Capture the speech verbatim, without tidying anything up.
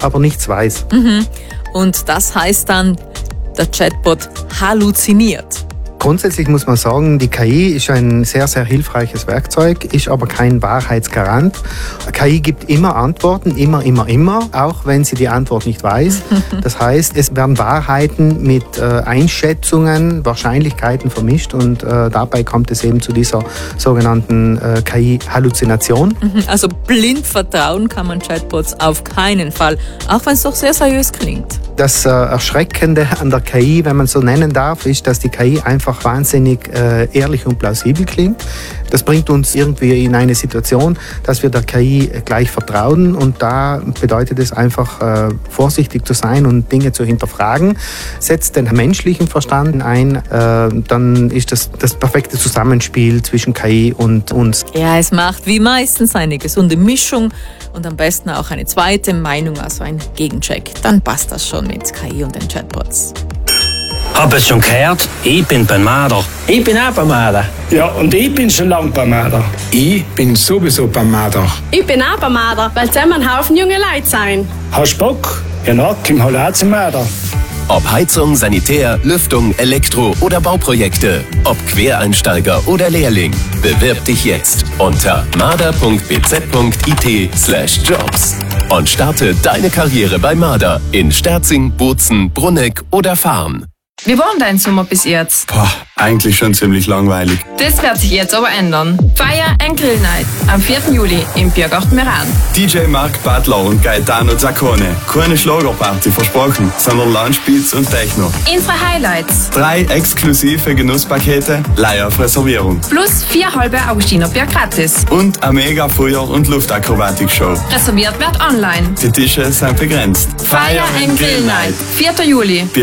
aber nichts weiß. Mhm. Und das heißt dann, der Chatbot halluziniert. Grundsätzlich muss man sagen, die K I ist ein sehr, sehr hilfreiches Werkzeug, ist aber kein Wahrheitsgarant. K I gibt immer Antworten, immer, immer, immer, auch wenn sie die Antwort nicht weiß. Das heißt, es werden Wahrheiten mit äh, Einschätzungen, Wahrscheinlichkeiten vermischt und äh, dabei kommt es eben zu dieser sogenannten äh, K I-Halluzination. Also blind vertrauen kann man Chatbots auf keinen Fall, auch wenn es doch sehr seriös klingt. Das äh, Erschreckende an der K I, wenn man so nennen darf, ist, dass die K I einfach wahnsinnig äh, ehrlich und plausibel klingt. Das bringt uns irgendwie in eine Situation, dass wir der K I gleich vertrauen und da bedeutet es einfach, äh, vorsichtig zu sein und Dinge zu hinterfragen. Setzt den menschlichen Verstand ein, äh, dann ist das das perfekte Zusammenspiel zwischen K I und uns. Ja, es macht wie meistens eine gesunde Mischung und am besten auch eine zweite Meinung, also ein Gegencheck. Dann passt das schon mit K I und den Chatbots. Hab es schon gehört? Ich bin bei Marder. Ich bin auch bei Marder. Ja, und ich bin schon lange bei Marder. Ich bin sowieso bei Marder. Ich bin auch bei Marder, weil zusammen ein Haufen junge Leute sein. Hast du Bock? Ja, na, komm halt auch zu Marder. Ob Heizung, Sanitär, Lüftung, Elektro- oder Bauprojekte. Ob Quereinsteiger oder Lehrling. Bewirb dich jetzt unter marder punkt b z punkt i t slash jobs und starte deine Karriere bei Marder in Sterzing, Bozen, Brunegg oder Farn. Wie war dein Sommer bis jetzt? Boah, eigentlich schon ziemlich langweilig. Das wird sich jetzt aber ändern. Fire and Grill Night am vierten Juli im Biergarten Meran. D J Mark Butler und Gaetano Zaccone. Keine Schlagerparty versprochen, sondern Loungebeats und Techno. Infra Highlights. Drei exklusive Genusspakete, Leih auf Reservierung. Plus vier halbe Augustinerbier gratis. Und eine mega Feuer- und Luftakrobatik-Show. Reserviert wird online. Die Tische sind begrenzt. Fire and Grill Night, vierten Juli.